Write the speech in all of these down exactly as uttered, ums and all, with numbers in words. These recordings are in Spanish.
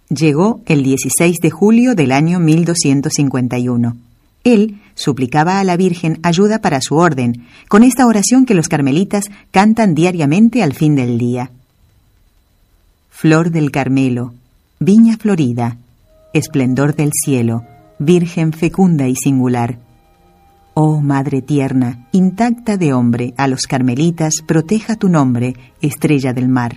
Llegó el dieciséis de julio del año mil doscientos cincuenta y uno. Él suplicaba a la Virgen ayuda para su orden, con esta oración que los carmelitas cantan diariamente al fin del día. Flor del Carmelo, viña florida, esplendor del cielo, Virgen fecunda y singular. Oh Madre tierna, intacta de hombre, a los carmelitas proteja tu nombre, estrella del mar.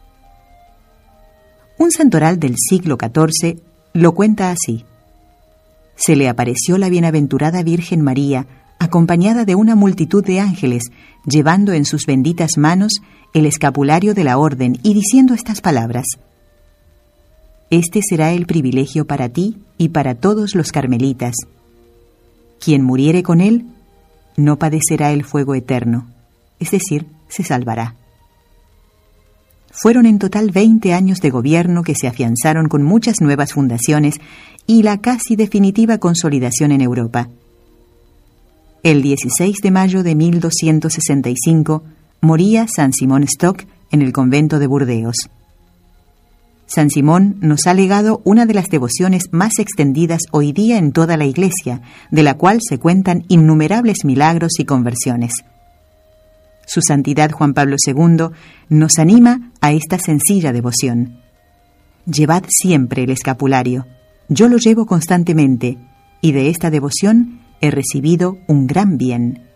Un santoral del siglo catorce lo cuenta así. Se le apareció la bienaventurada Virgen María, acompañada de una multitud de ángeles, llevando en sus benditas manos el escapulario de la orden y diciendo estas palabras: Este será el privilegio para ti y para todos los carmelitas. Quien muriere con él, no padecerá el fuego eterno, es decir, se salvará. Fueron en total veinte años de gobierno que se afianzaron con muchas nuevas fundaciones y la casi definitiva consolidación en Europa. El dieciséis de mayo de mil doscientos sesenta y cinco moría San Simón Stock en el convento de Burdeos. San Simón nos ha legado una de las devociones más extendidas hoy día en toda la Iglesia, de la cual se cuentan innumerables milagros y conversiones. Su Santidad Juan Pablo segundo nos anima a esta sencilla devoción. Llevad siempre el escapulario. Yo lo llevo constantemente, y de esta devoción he recibido un gran bien.